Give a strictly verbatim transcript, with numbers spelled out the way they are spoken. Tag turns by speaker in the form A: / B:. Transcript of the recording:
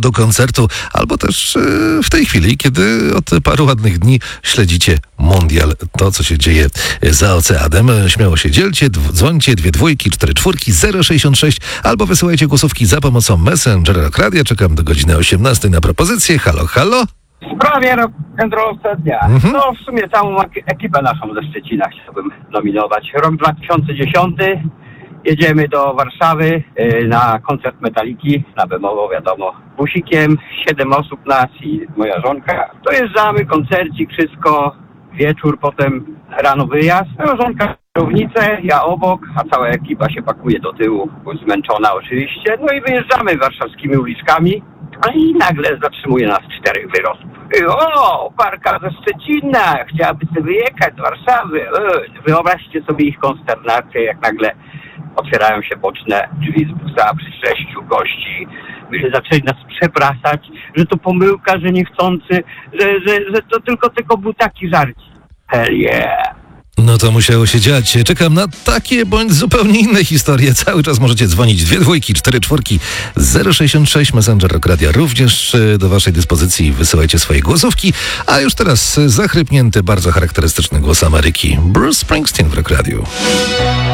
A: do koncertu, albo też w tej chwili, kiedy od paru ładnych dni śledzicie mundial, to co się dzieje za oceanem. Śmiało się dzielcie, dzwońcie, dwie dwójki, cztery czwórki, zero sześćdziesiąt sześć, albo wysyłajcie głosówki za pomocą Messengera Rock Radia. Czekam do godziny osiemnastej na propozycję. Halo, halo?
B: W sprawie rock'n'rollowca dnia. Mhm. No w sumie całą ekipę naszą ze Szczecina chciałbym nominować. Rok dwa tysiące dziesiąty. Jedziemy do Warszawy yy, na koncert Metaliki, na Bemowo, wiadomo, busikiem. Siedem osób nas i moja żonka. Dojeżdżamy, koncercik, wszystko. Wieczór, potem rano wyjazd. Moja żonka kierownicę, ja obok, a cała ekipa się pakuje do tyłu, zmęczona oczywiście. No i wyjeżdżamy warszawskimi uliczkami. No i nagle zatrzymuje nas czterech wyrostów. O, parka ze Szczecina, chciałaby sobie wyjechać z Warszawy. Wyobraźcie sobie ich konsternację, jak nagle otwierają się boczne drzwi z busa przy sześciu gości. Zaczęli nas przepraszać, że to pomyłka, że niechcący, że, że, że to tylko tylko był taki żarci. Hell yeah!
A: No to musiało się dziać. Czekam na takie bądź zupełnie inne historie. Cały czas możecie dzwonić dwie dwójki, cztery czwórki, zero sześćdziesiąt sześć. Messenger Rock Radia również do waszej dyspozycji. Wysyłajcie swoje głosówki. A już teraz zachrypnięty, bardzo charakterystyczny głos Ameryki. Bruce Springsteen w Rock Radiu.